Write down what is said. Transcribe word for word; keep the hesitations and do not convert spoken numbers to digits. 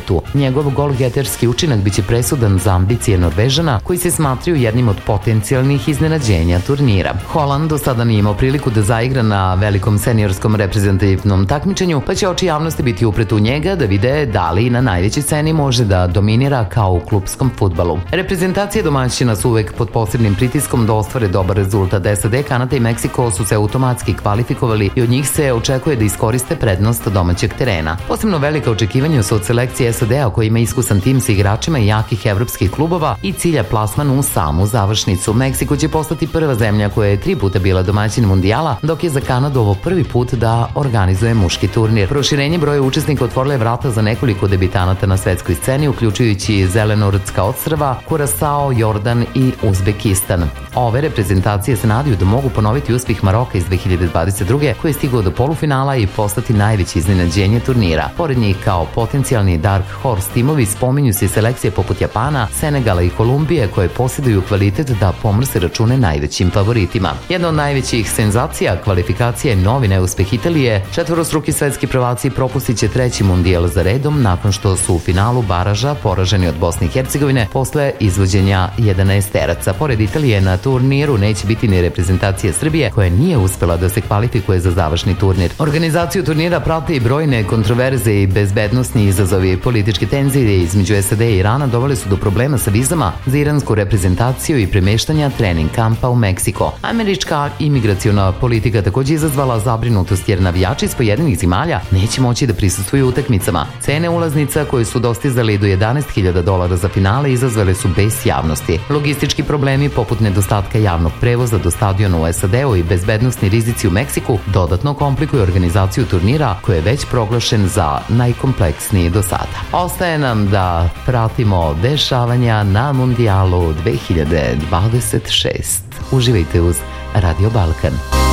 minutu. Njegov golgeterski učinak biće presudan za ambicije Norvežana, koji se smatraju jednim od potencijalnih iznenađenja turnira. Holand do sada nije imao priliku da zaigra na velikom seniorskom reprezentativnom takmičenju, pa će oči javnosti biti upret u njega da vide da li na najvećoj sceni može da dominira kao u klupskom fudbalu. Reprezentacije domaćina su uvek pod posebnim pritiskom da ostvare dobar rezultat. S A D, Kanada i Meksiko su se automatski kvalifikovali i od njih se očekuje da iskoriste prednost domaćeg terena. Posebno velika očekivanja su od selekcije S A D-a koja ima iskusan tim sa igračima i jakih evropskih klubova i cilja plasman u samu završnicu. Meksiko će postati prva zemlja koja je tri puta bila domaćin mundijala, dok je za Kanadu ovo prvi put da organizuje muški turnir. Proširenje broja učesnika otvorilo je vrata za nekoliko debitanata na svetskoj sceni, uključujući Zelenortska ostrva, Kurasao, Jordan i Uzbekistan. Ove reprezentacije se nadaju da mogu ponoviti uspeh Maroka iz dve hiljade dvadeset druge koji je stigao do polufinala i postati najveće iznenađenje turnira. Pored njih kao potencijalni Dark Horse timovi spominju se selekcije poput Japana, Senegala i Kolumbije koje posjeduju kvalitet da pomrse račune najvećim favoritima. Jedna od najvećih senzacija kvalifikacije je novi neuspeh Italije. Četvorostruki svetski prvaci propustit će treći mundijal za redom nakon što su u finalu baraža poraženi od Bosne i Hercegovine posle izvođenja jedanaesteraca. Pored Italije na turniru neće biti ni reprezentacija Srbije koja nije uspela da se kvalifikuje za završni turnir. Organizaciju turnira prate i brojne kontroverze i bezbednosni izazovi. Političke tenzije između S A D i Irana doveli su do problema sa vizama za iransku reprezentaciju i premeštanja trening kampa u Meksiko. Američka imigraciona politika takođe izazvala zabrinutost jer navijači iz pojedinih zemalja neće moći da prisustvuju utakmicama. Cene ulaznica koje su dostizali do jedanaest hiljada dolara za finale izazvale su bes javnosti. Logistički problemi poput nedostatka javnog prevoza do stadiona u S A D-u i bezbednosni rizici u Meksiku dodatno komplikuju organizaciju turnira koji je već proglašen za najkompleksniji do sada. Ostaje nam da pratimo dešavanja na mundijalu dve hiljade dvadeset šeste. Uživajte uz Radio Balkan.